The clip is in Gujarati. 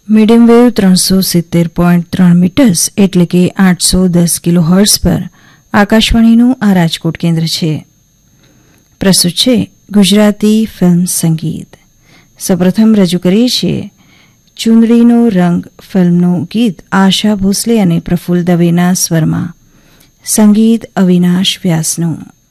મીડિયમ વેવ 370.3 મીટર્સ એટલે કે 810 કિલોહર્ટ્ઝ પર આકાશવાણીનું આ રાજકોટ કેન્દ્ર છે. પ્રસ્તુત છે ગુજરાતી ફિલ્મ સંગીત. સૌપ્રથમ રજૂ કરીએ છીએ ચુંદડીનો રંગ ફિલ્મનું ગીત આશા ભોસલે અને પ્રફુલ્લ દવેના સ્વરમાં. સંગીત અવિનાશ વ્યાસનું.